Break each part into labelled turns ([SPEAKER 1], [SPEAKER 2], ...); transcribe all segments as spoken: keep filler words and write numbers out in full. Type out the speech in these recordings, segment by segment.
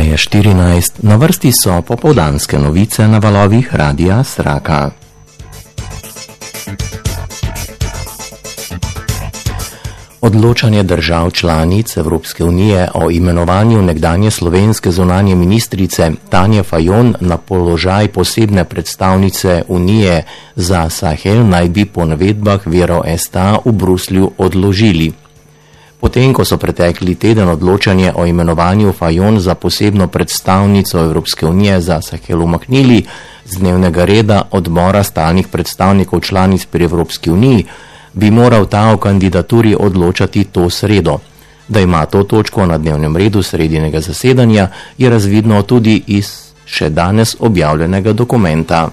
[SPEAKER 1] je štirinajst, na vrsti so popoldanske novice na valovih Radia Sraka. Odločanje držav članic Evropske unije o imenovanju nekdanje slovenske zunanje ministrice Tanje Fajon na položaj posebne predstavnice Unije za Sahel naj bi po navedbah virov S T A v Bruslju odložili. Potem, ko so pretekli teden odločanje o imenovanju Fajon za posebno predstavnico Evropske unije za Sahel umaknili z dnevnega reda odbora stalnih predstavnikov članic pri Evropski uniji, bi moral ta o kandidaturi odločati to sredo. Da ima to točko na dnevnem redu sredinega zasedanja, je razvidno tudi iz še danes objavljenega dokumenta.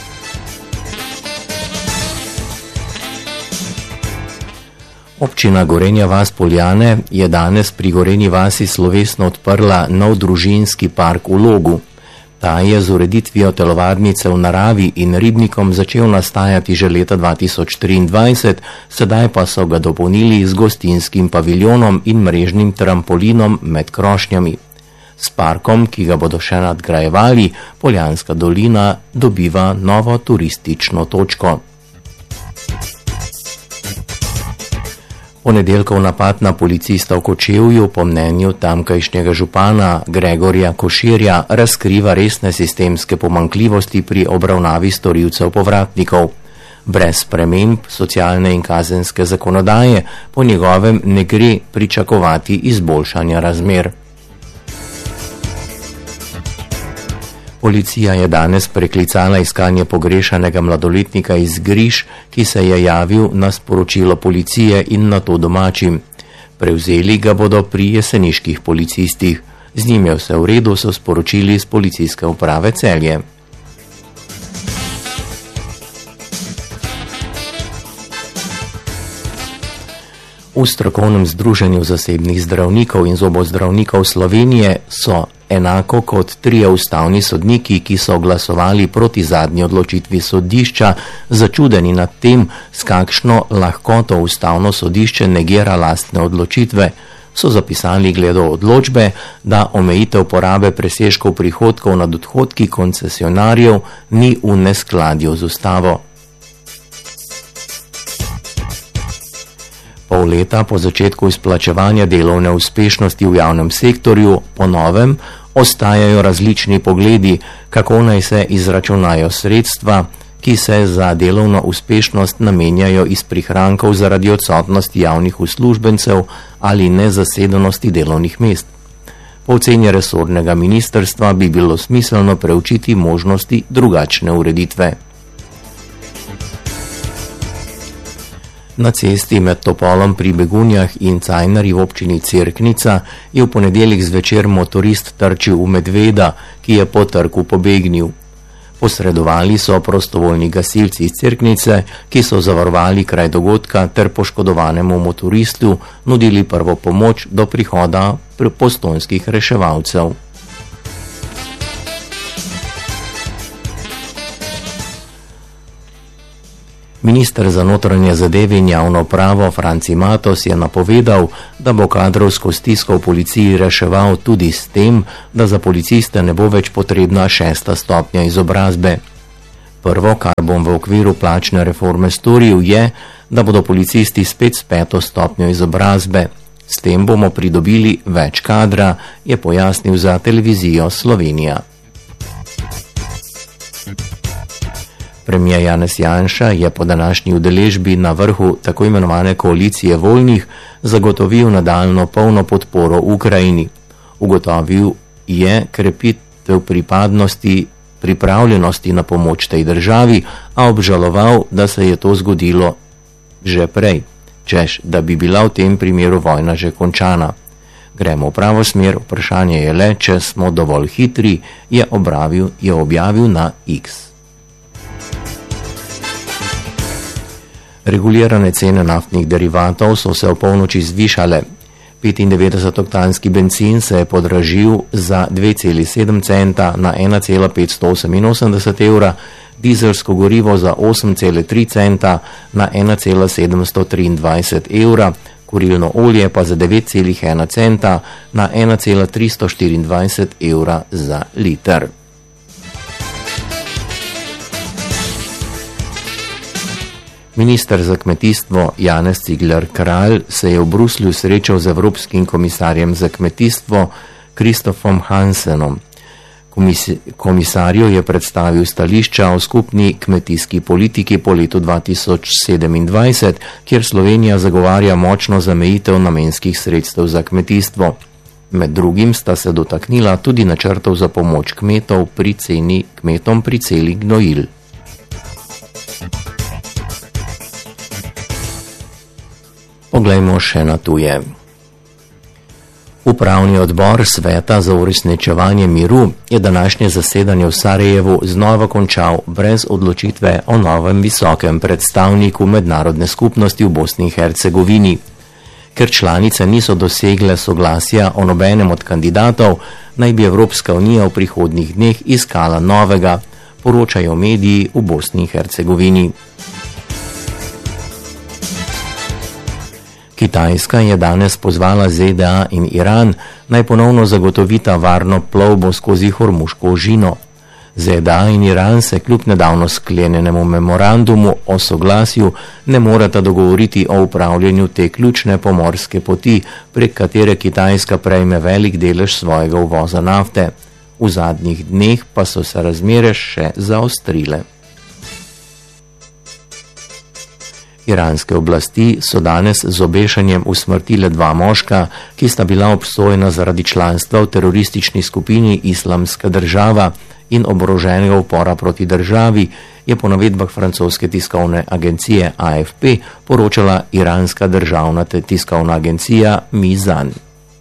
[SPEAKER 1] Občina Gorenja vas Poljane je danes pri Gorenji vasi slovesno odprla nov družinski park v Logu. Ta je z ureditvijo telovadnice v naravi in ribnikom začel nastajati že leta dva tisoč triindvajset, sedaj pa so ga dopolnili z gostinskim paviljonom in mrežnim trampolinom med krošnjami. S parkom, ki ga bodo še nadgrajevali, Poljanska dolina dobiva novo turistično točko. Ponedeljkov napad na policista v Kočevju po mnenju tamkajšnjega župana Gregorja Koširja razkriva resne sistemske pomanjkljivosti pri obravnavi storilcev povratnikov. Brez sprememb socialne in kazenske zakonodaje po njegovem ne gre pričakovati izboljšanja razmer. Policija je danes preklicala iskanje pogrešanega mladoletnika iz Griž, ki se je javil na sporočilo policije in na to domačim. Prevzeli ga bodo pri jeseniških policistih. Z njim je vse v redu, so sporočili iz policijske uprave Celje. V strokovnem združenju zasebnih zdravnikov in zobozdravnikov Slovenije so enako kot trije ustavni sodniki, ki so glasovali proti zadnji odločitvi sodišča, začudeni nad tem, s kakšno lahkoto ustavno sodišče negira lastne odločitve, so zapisali glede odločbe, da omejitev porabe presežkov prihodkov nad odhodki koncesionarjev ni v neskladju z ustavo. Pol leta po začetku izplačevanja delovne uspešnosti v javnem sektorju po novem ostajajo različni pogledi, kako naj se izračunajo sredstva, ki se za delovno uspešnost namenjajo iz prihrankov zaradi odsotnosti javnih uslužbencev ali nezasedenosti delovnih mest. Po oceni resornega ministrstva bi bilo smiselno preučiti možnosti drugačne ureditve. Na cesti med Topolom pri Begunjah in Cajnarji v občini Cerknica je v ponedeljek zvečer motorist trčil v medveda, ki je po trku pobegnil. Posredovali so prostovoljni gasilci iz Cerknice, ki so zavarovali kraj dogodka ter poškodovanemu motoristu nudili prvo pomoč do prihoda postojnskih reševalcev. Minister za notranje zadeve in javno pravo Franci Matos je napovedal, da bo kadrovsko stisko v policiji reševal tudi s tem, da za policiste ne bo več potrebna šesta stopnja izobrazbe. Prvo, kar bom v okviru plačne reforme storil, je, da bodo policisti spet s peto stopnjo izobrazbe. S tem bomo pridobili več kadra, je pojasnil za televizijo Slovenija. Premijer Janez Janša je po današnji udeležbi na vrhu tako imenovane koalicije voljnih zagotovil nadaljnjo polno podporo Ukrajini. Ugotovil je krepitev pripadnosti, pripravljenosti na pomoč tej državi, a obžaloval, da se je to zgodilo že prej, češ, da bi bila v tem primeru vojna že končana. Gremo v pravo smer, vprašanje je le, če smo dovolj hitri, je, obravil, je objavil na X. Regulirane cene naftnih derivatov so se v polnoči zvišale. petindevetdesetoktanski bencin se je podražil za dve celi sedem centa na ena cela petsto oseminosemdeset evra, dizelsko gorivo za osem cela tri centa na ena cela sedemsto triindvajset evra, kurilno olje pa za devet celih ena centa na ena cela tristo štiriindvajset evra za liter. Minister za kmetijstvo Janez Cigler Kralj se je v Bruslju srečal z Evropskim komisarjem za kmetijstvo Kristofom Hansenom. Komisi- komisarju je predstavil stališča o skupni kmetijski politiki po letu dva tisoč sedemindvajset, kjer Slovenija zagovarja močno zamejitev namenskih sredstev za kmetijstvo. Med drugim sta se dotaknila tudi načrtov za pomoč kmetov pri ceni, kmetom pri ceni gnojil. Poglejmo še na tuje. Upravni odbor Sveta za uresničevanje miru je današnje zasedanje v Sarajevu znova končal brez odločitve o novem visokem predstavniku mednarodne skupnosti v Bosni in Hercegovini. Ker članice niso dosegle soglasja o nobenem od kandidatov, naj bi Evropska unija v prihodnjih dneh iskala novega, poročajo mediji v Bosni in Hercegovini. Kitajska je danes pozvala Z D A in Iran naj ponovno zagotovita varno plovbo skozi Hormuško ožino. Z D A in Iran se kljub nedavno sklenjenemu memorandumu o soglasju ne morata dogovoriti o upravljanju te ključne pomorske poti, prek katere Kitajska prejme velik delež svojega uvoza nafte. V zadnjih dneh pa so se razmere še zaostrile. Iranske oblasti so danes z obešanjem usmrtile dva moška, ki sta bila obsojena zaradi članstva v teroristični skupini Islamska država in oboroženega upora proti državi, je po navedbah francoske tiskovne agencije A F P poročala iranska državna tiskovna agencija Mizan.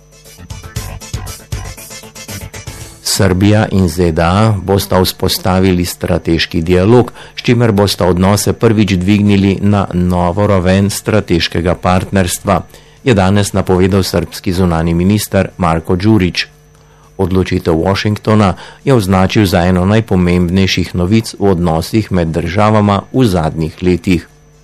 [SPEAKER 1] Srbija in Z D A bosta vzpostavili strateški dialog, s čimer bosta odnose prvič dvignili na novo raven strateškega partnerstva, je danes napovedal srbski zunani minister Marko Đurić. Odločitev Washingtona je označil za eno najpomembnejših novic v odnosih med državama v zadnjih letih.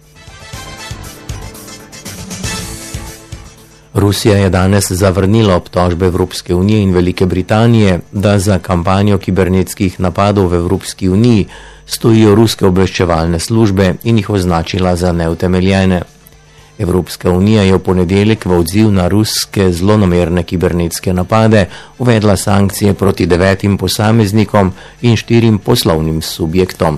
[SPEAKER 1] Rusija je danes zavrnila obtožbe Evropske unije in Velike Britanije, da za kampanjo kibernetskih napadov v Evropski uniji stojijo ruske obveščevalne službe in jih označila za neutemeljene. Evropska unija je v ponedeljek v odziv na ruske zlonamerne kibernetske napade uvedla sankcije proti devetim posameznikom in štirim poslovnim subjektom.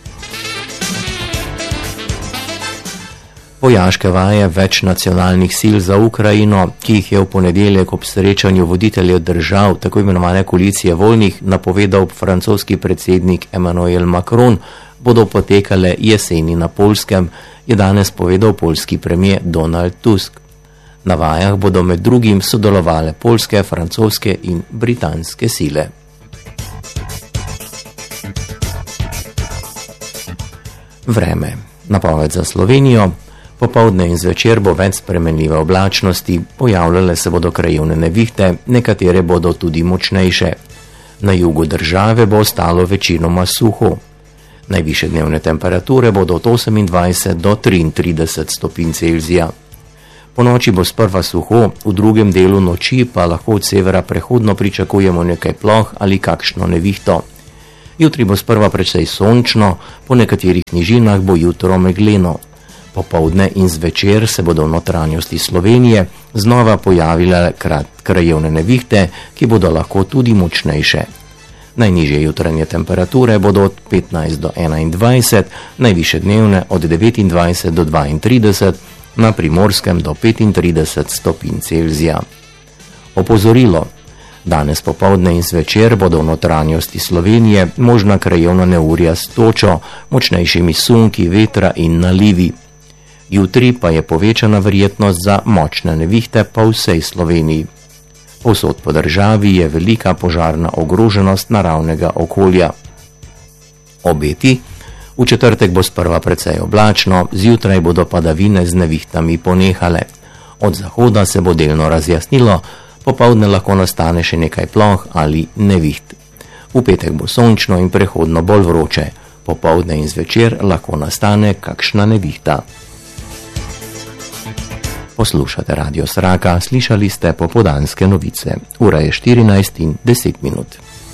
[SPEAKER 1] Vojaške vaje več nacionalnih sil za Ukrajino, ki jih je v ponedeljek ob srečanju voditeljev držav tako imenovane koalicije voljnih napovedal francoski predsednik Emmanuel Macron, bodo potekale jeseni na Poljskem, je danes povedal poljski premier Donald Tusk. Na vajah bodo med drugim sodelovale poljske, francoske in britanske sile. Vreme. Napoved za Slovenijo. Popoldne in zvečer bo več spremenljive oblačnosti, pojavljale se bodo krajevne nevihte, nekatere bodo tudi močnejše. Na jugu države bo ostalo večinoma suho. Najvišje dnevne temperature bodo od osemindvajset do triintrideset stopinj Celzija. Po noči bo sprva suho, v drugem delu noči pa lahko od severa prehodno pričakujemo nekaj ploh ali kakšno nevihto. Jutri bo sprva precej sončno, po nekaterih nižinah bo jutro megleno. Popoldne in zvečer se bodo v notranjosti Slovenije znova pojavile krajevne nevihte, ki bodo lahko tudi močnejše. Najnižje jutranje temperature bodo od petnajst do enaindvajset, najvišje dnevne od devetindvajset do dvaintrideset, na Primorskem do petintrideset stopinj Celzija. Opozorilo. Danes popoldne in zvečer bodo v notranjosti Slovenije možna krajevna neurja s točo, močnejšimi sunki, vetra in nalivi. Jutri pa je povečana verjetnost za močne nevihte po vsej Sloveniji. Povsod po državi je velika požarna ogroženost naravnega okolja. Obeti. V četrtek bo sprva precej oblačno, zjutraj bodo padavine z nevihtami ponehale. Od zahoda se bo delno razjasnilo, popoldne lahko nastane še nekaj ploh ali neviht. V petek bo sončno in prehodno bolj vroče, popoldne in zvečer lahko nastane kakšna nevihta. Poslušate Radio Sraka, slišali ste popoldanske novice. Ura je štirinajst in deset minut.